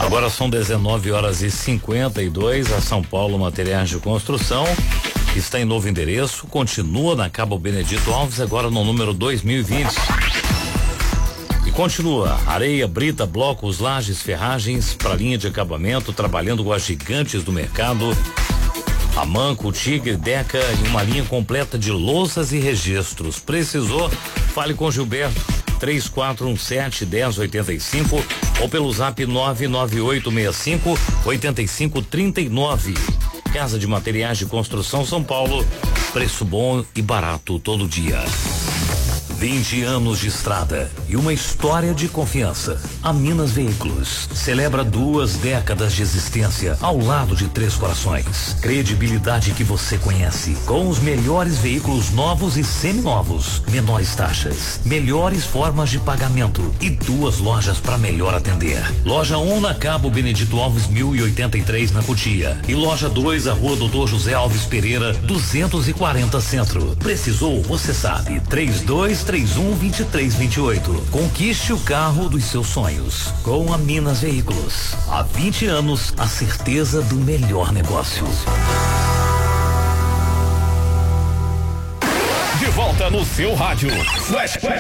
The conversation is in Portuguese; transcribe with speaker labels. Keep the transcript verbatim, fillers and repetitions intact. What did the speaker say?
Speaker 1: Agora são dezenove horas e cinquenta e dois. A São Paulo Materiais de Construção está em novo endereço, continua na Cabo Benedito Alves, agora no número dois mil e vinte. E continua areia, brita, blocos, lajes, ferragens para linha de acabamento, trabalhando com as gigantes do mercado. Amanco, Tigre, Deca e uma linha completa de louças e registros. Precisou? Fale com Gilberto. três quatro um sete, um zero oito cinco ou pelo zap nove nove oito seis cinco, oito cinco três nove. Casa de Materiais de Construção São Paulo, preço bom e barato todo dia. vinte anos de estrada e uma história de confiança. A Minas Veículos celebra duas décadas de existência ao lado de Três Corações. Credibilidade que você conhece, com os melhores veículos novos e seminovos, menores taxas, melhores formas de pagamento e duas lojas para melhor atender. Loja um na Cabo Benedito Alves mil e oitenta e três na Cotia e loja dois a Rua Doutor José Alves Pereira duzentos e quarenta Centro. Precisou? Você sabe. três dois três um, dois três dois oito. Conquiste o carro dos seus sonhos com a Minas Veículos. Há vinte anos, a certeza do melhor negócio.
Speaker 2: De volta no seu rádio. Flash, flash.